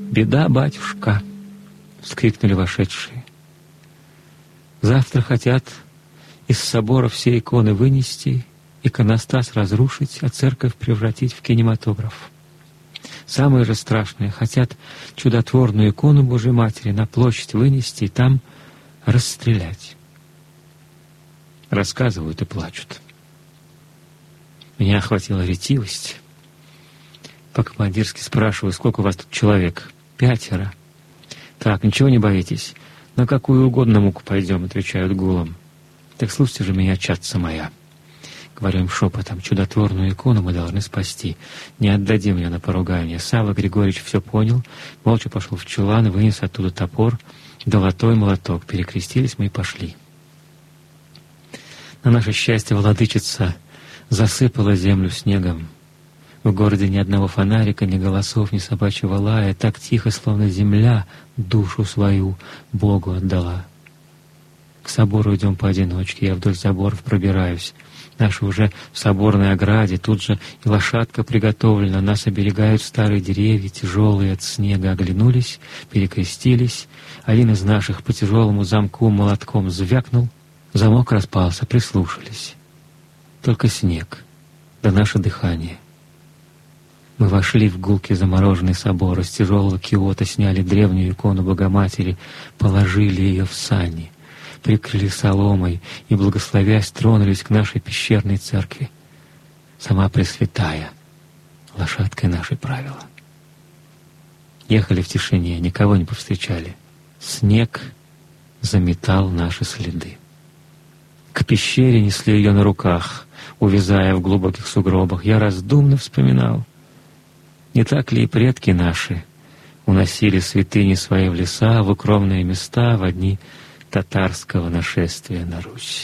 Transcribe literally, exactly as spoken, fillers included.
«Беда, батюшка!» — вскрикнули вошедшие. «Завтра хотят из собора все иконы вынести, иконостас разрушить, а церковь превратить в кинематограф. Самое же страшное — хотят чудотворную икону Божьей Матери на площадь вынести и там расстрелять». Рассказывают и плачут. Меня охватила ретивость. По-командирски спрашиваю: «Сколько у вас тут человек?» «Пятеро». «Так, ничего не боитесь? На какую угодно муку пойдем», — отвечают гулом. «Так слушайте же меня, чадца моя». Говорю им шепотом: «Чудотворную икону мы должны спасти. Не отдадим ее на поругание». Савва Григорьевич все понял, молча пошел в чулан, вынес оттуда топор, долотой молоток. Перекрестились мы и пошли. На наше счастье владычица засыпала землю снегом. В городе ни одного фонарика, ни голосов, ни собачьего лая. Так тихо, словно земля душу свою Богу отдала. К собору идем поодиночке, я вдоль заборов пробираюсь. Наши уже в соборной ограде, тут же и лошадка приготовлена. Нас оберегают старые деревья, тяжелые от снега. Оглянулись, перекрестились. Один из наших по тяжелому замку молотком звякнул. Замок распался, прислушались. Только снег, да наше дыхание. Мы вошли в гулкий замороженный собор, из тяжелого киота сняли древнюю икону Богоматери, положили ее в сани, прикрыли соломой и, благословясь, тронулись к нашей пещерной церкви. Сама Пресвятая лошадкой нашей правила. Ехали в тишине, никого не повстречали. Снег заметал наши следы. К пещере несли ее на руках, увязая в глубоких сугробах. Я раздумно вспоминал, не так ли и предки наши уносили святыни свои в леса, в укромные места, в дни татарского нашествия на Русь.